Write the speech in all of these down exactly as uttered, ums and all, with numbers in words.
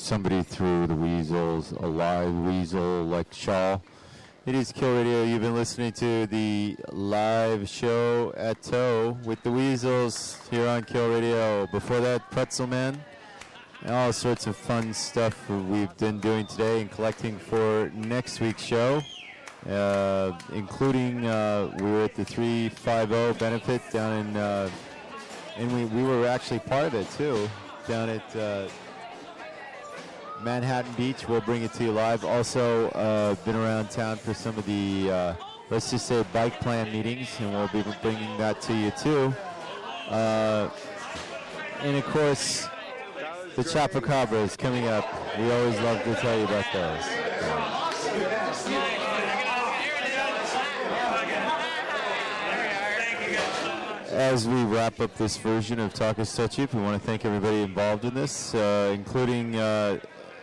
somebody threw the weasels, a live weasel like Shaw. It is Kill Radio. You've been listening to the live show at Toe with the Weasels here on Kill Radio. Before that, Pretzel Man. And all sorts of fun stuff we've been doing today and collecting for next week's show, uh, including uh, we were at the three fifty benefit down in, uh, and we, we were actually part of it too, down at uh, Manhattan Beach. We'll bring it to you live. Also, uh, been around town for some of the, uh, let's just say, bike plan meetings, and we'll be bringing that to you too. Uh, and of course, the Chupacabra is coming up. We always love to tell you about those. As we wrap up this version of Talk is So Cheap, we want to thank everybody involved in this, uh, including, uh,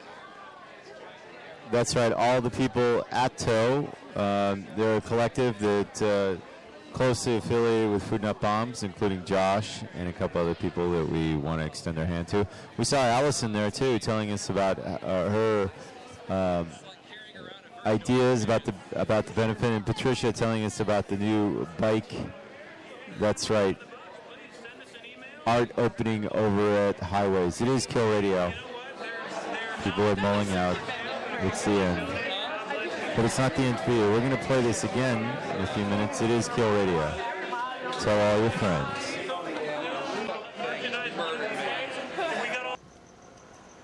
that's right, all the people at Toe. Um, they're a collective that uh, closely affiliated with Food Not Bombs, including Josh and a couple other people that we want to extend our hand to. We saw Allison there, too, telling us about uh, her um, ideas about the about the benefit, and Patricia telling us about the new bike. That's right. Art opening over at Highways. It is Kill Radio. People are mulling out. It's the end. But it's not the end for you. We're going to play this again in a few minutes. It is Kill Radio. Tell all your friends.